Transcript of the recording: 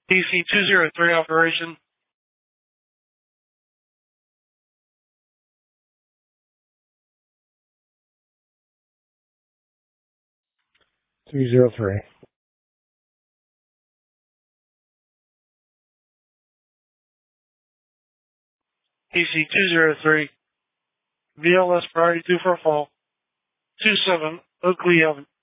DC-203 operation. DC-203. DC-203. VLS priority 2 for fall. 27 Oakley Avenue.